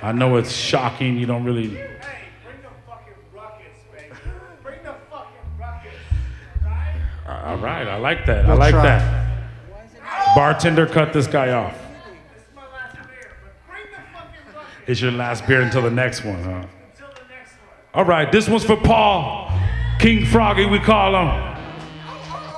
I know it's shocking. You don't really. Hey, bring the fucking ruckus, baby. Bring the fucking ruckus. Right? All right, I like that. I We'll like try. that. Bartender, cut this guy off. This is my last beer, but bring the fucking ruckus It's your last beer until the next one, huh? until the next one. All right, this one's for Paul. King Froggy, we call him.